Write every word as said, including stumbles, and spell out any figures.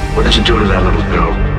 What did you do to that little girl?